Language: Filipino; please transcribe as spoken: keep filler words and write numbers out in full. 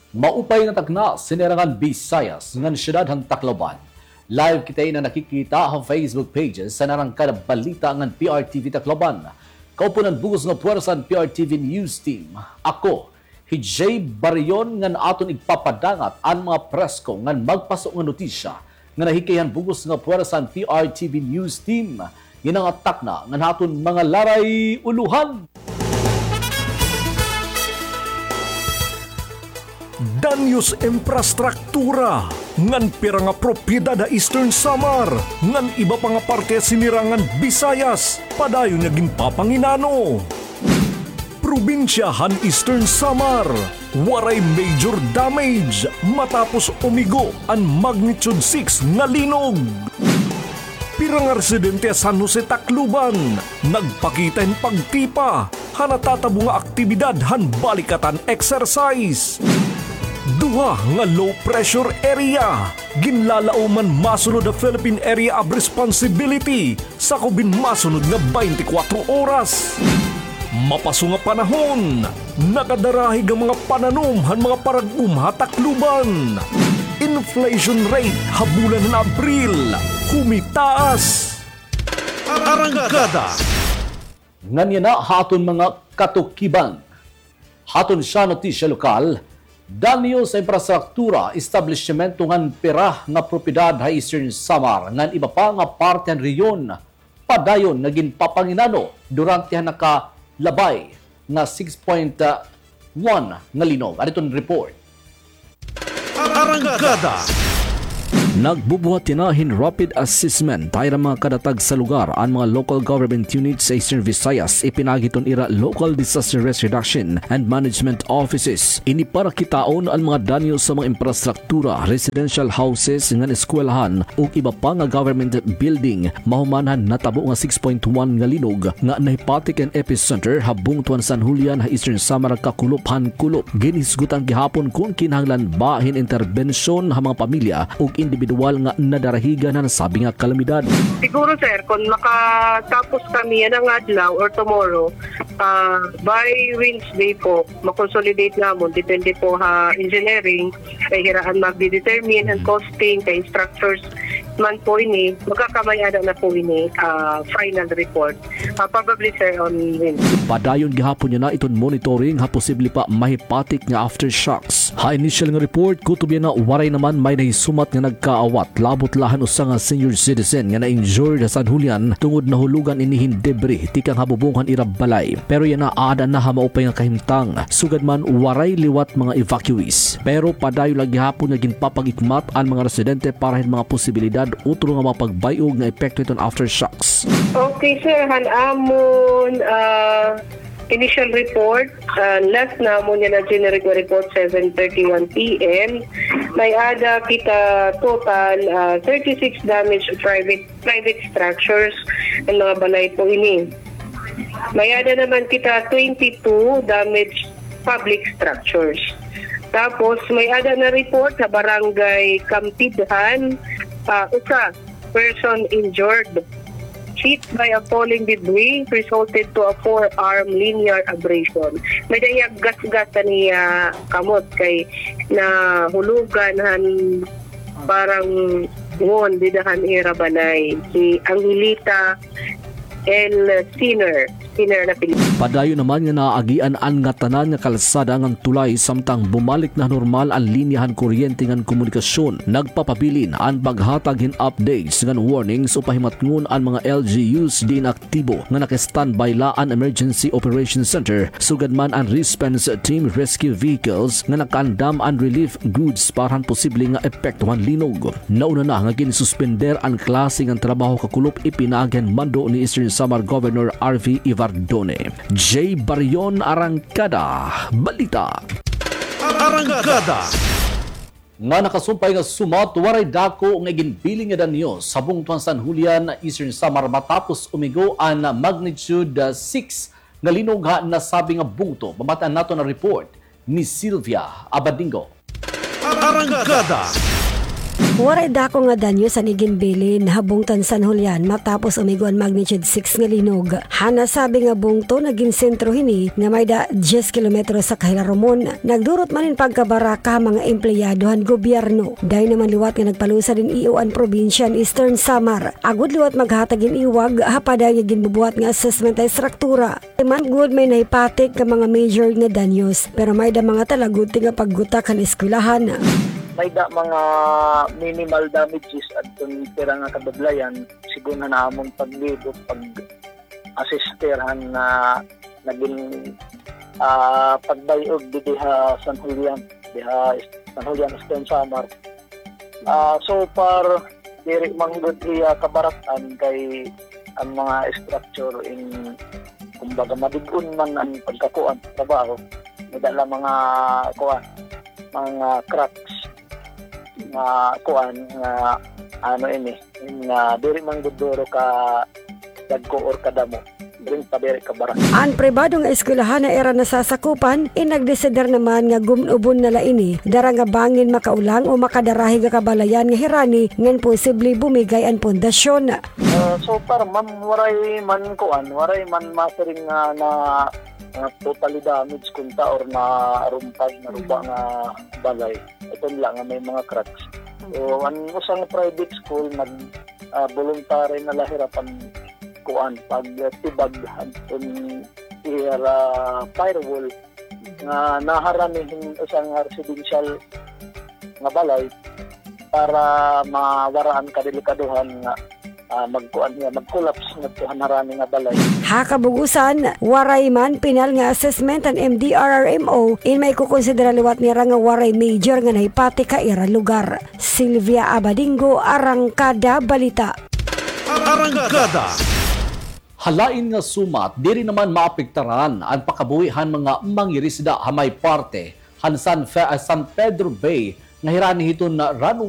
Maupay nga tagna sinerangan Visayas ngan siyudad hang Tacloban. Live kita na nakikita ang Facebook pages sa narangkada balita ngan P R T V Tacloban. Kaupunan bugos nga puwersan P R T V News Team. Ako, Hijay Barion ngan aton igpapadangat ang mga presko ngan magpasok nga notisya nga nahikayan bugos nga puwersan P R T V News Team. Ginangatak na ngan aton mga laray uluhan. Danyos infrastruktura ngan pira nga propiedad a Eastern Samar ngan iba pa nga parte sinirangan Visayas padayon nga ginpapanginano. Probinsyahan Eastern Samar waray major damage matapos umigo ang magnitude six nga linog. Pira nga residente sa San Jose Tacloban nagpakita in pagtipa hanatatabo nga aktibidad han balikatan exercise. Duha nga low pressure area ginlalao man masunod na Philippine Area of Responsibility sa kubin masunod nga twenty-four oras. Mapaso nga panahon nakadarahig ang mga pananom han mga paragum Tacloban. Inflation rate habulan ng Abril humitaas. Arangkada Nganya na haton mga katukibang. Haton siya notisya lokal. Danyo sa infrastruktura, establishmento ngan pera nga propiedad ha Eastern Samar ngan iba pa nga parte ng riyon padayon naging papanginano durante ha nakalabay nga six point one nga linog. Ariton report. Arangkada Nagbubuhat tinahin rapid assessment tayo ng mga kadatag sa lugar ang mga local government units sa Eastern Visayas ipinagiton ira local disaster risk reduction and management offices. Ini para kitaon ang mga danyo sa mga infrastruktura, residential houses, nga eskwelahan ug iba pa nga government building mahumanhan natabo nga six point one nga linog nga nahipatik ang epicenter habung tuan San Julian ha Eastern Samar kakuluphan kulop. Ginisgutan gihapon kung kinahanglan bahin intervensyon ha mga pamilya ug individual nga nadarahigan na nasabi nga kalamidad. Siguro sir, kung makatapos kami yan ang adlaw or tomorrow, uh, by Wednesday po, makonsolidate namon, depende po ha engineering, kay hiraan magdedetermine ang costing, kay structures man po ini, magkakamayada na po ini uh, final report. Uh, probably sir on Wednesday. Padayon gihapon niya na iton monitoring ha posible pa mahipatik nga aftershocks. Ha initial nga report kutob na waray naman may nahisumat nga nagkaawat labot lahan usa nga senior citizen nga na-injured sa San Julian tungod nahulugan inihin debris tikang habubungan irab balay. Pero yan na ada na ha maupay nga kahimtang sugad man waray liwat mga evacuees. Pero padayon lang gihapon nga ginpapagikmat ang mga residente para hin mga posibilidad utro nga mapagbayog nga epekto iton aftershocks. Okay sir, han amon uh, initial report, uh, last na mo niya na generic report seven thirty-one p m May ada kita total uh, thirty-six damage private private structures ang mga balay po ini. May ada naman kita twenty-two damage public structures. Tapos may ada na report sa barangay Kampidhan, uh, usa person injured. Hit by a falling debris resulted to a four-arm linear abrasion. May dayag gas-gas niya kamot kay na hulugan han parang ngon didahan era banay si Angelita L. Sinner. Sinner na Pilipinas. Padayo naman nga naaagian ang nga tanan nga kalsada ngang tulay samtang bumalik na normal ang linyahan kuryente ngan komunikasyon. Nagpapabilin ang paghatag hin updates ngan warnings upahimatngon ang mga L G Us din aktibo nga naka-standby laan Emergency Operations Center sugad man ang response team rescue vehicles nga nakaandam ang relief goods para posible nga epektuhan linog. Nauna na nga ginsuspender ang klase ng trabaho kakulop ipinagyan mando ni Eastern Samar Governor R V Ivardone. J. Barion, Arangkada, Balita. Arangkada Nga nakasumpay nga sumat, waray dako nga ginbiling nga danyo sa bungtuan San Julian, Eastern Samar matapos umigo ang magnitude six nga linog ha nasabi nga bungto. Mamataan nato na report ni Sylvia Abadingo. Arangkada Waray dako nga danyo sa Niginbilin, habungtan San Julian matapos umiguan magnitude six nga linog. Hana sabi nga bungto naging sentro hini nga may da ten kilometro sa Kahilarumon. Nagdurot manin pagkabaraka mga empleyado han gobyerno. Dahil naman liwat nga nagpalusa din iuan probinsya ng Eastern Samar. Agud liwat maghatagin iwag hapada nga ginbubuhat nga assessment ay struktura. Man good may naipatik ka mga major nga danyos pero may da mga talagod nga paggutak kan eskwelahan. May da mga minimal damages at kung pera nga kadaglayan, siguro na naamong paglibot, pag-assisterhan na naging uh, pagbayog di diha San Julian, diha San Julian Eastern Samar. Uh, so far, diri manggod iya kabaratan kay ang mga structure in kumbaga madigun man ang pagkakuan trabaho. May dala mga kuan, mga cracks nga kuan nga ano ini nga diri man guduro ka dagko or kadamo diri pa diri ka barak. Ang pribadong eskwelahan na era nasasakupan inagdesider naman nga gumubon nala ini dara nga bangin makaulang o makadarahi nga kabalayan nga hirani ngan posible bumigay ang pundasyon. Uh, so far man waray man kuan waray man mastering nga na nga totally damage kunta or na rumpag na ruba nga balay. Ito lang nga may mga cracks. So ang usang private school nag uh, voluntary na lahirapan kuan pag tibag antun ira firewall nga naharami isang residential nga balay para mawaraan kadelikaduhan nga Uh, magkuan niya, mag-collapse nagkuhan harami nga balay. Hakabugusan, waray man pinal nga assessment ang M D R R M O in may kukonsidera liwat nira nga waray major nga nahipati ka ira lugar. Sylvia Abadingo, Arangkada Balita. Arangkada. Halain nga sumat, diri naman maapektaran ang pakabuhihan mga mangirisda hamay parte han San, Fe- San Pedro Bay nga hirani hiton na runway